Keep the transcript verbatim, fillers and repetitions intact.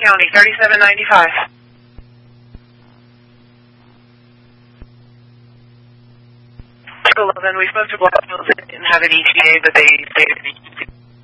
County, thirty-seven ninety-five. Well, then we spoke to Black Hills and didn't have an E T A, but they stated